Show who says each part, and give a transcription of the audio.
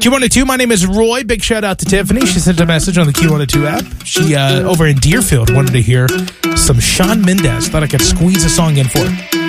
Speaker 1: Q102, my name is Roy. Big shout out to Tiffany. She sent a message on the Q102 app. She, over in Deerfield, wanted to hear some Shawn Mendes. Thought I could squeeze a song in for her.